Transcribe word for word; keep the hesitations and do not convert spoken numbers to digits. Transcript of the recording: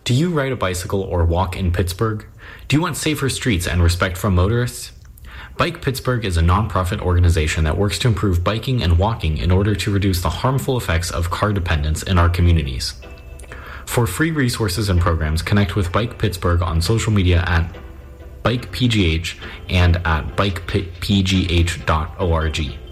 Do you ride a bicycle or walk in Pittsburgh? Do you want safer streets and respect from motorists? Bike Pittsburgh is a nonprofit organization that works to improve biking and walking in order to reduce the harmful effects of car dependence in our communities. For free resources and programs, connect with Bike Pittsburgh on social media at Bike P G H and at bike p g h dot org.